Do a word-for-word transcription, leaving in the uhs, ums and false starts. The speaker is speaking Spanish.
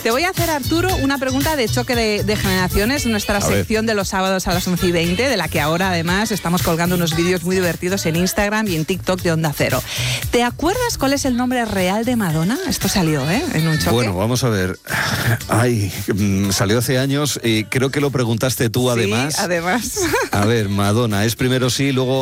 Te voy a hacer, Arturo, una pregunta de choque de, de generaciones, nuestra A sección ver. de los sábados a las once y veinte, de la que ahora además estamos colgando unos vídeos muy divertidos en Instagram y en TikTok de Onda Cero. ¿Te acuerdas cuál es el nombre real de Madonna? Esto salió, ¿eh? En un choque. Bueno, vamos a ver. Ay, mm, salió hace años y creo que lo preguntaste tú Sí, además. además. A ver, Madonna, es primero sí, luego